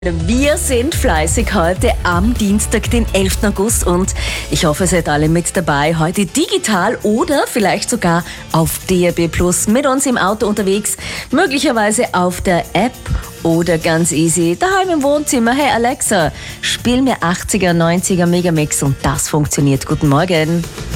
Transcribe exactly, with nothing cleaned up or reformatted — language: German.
Wir sind fleißig heute am Dienstag, den elften August, und ich hoffe, ihr seid alle mit dabei. Heute digital oder vielleicht sogar auf D A B plus, mit uns im Auto unterwegs, möglicherweise auf der App oder ganz easy daheim im Wohnzimmer. Hey Alexa, spiel mir achtziger, neunziger Megamix, und das funktioniert. Guten Morgen.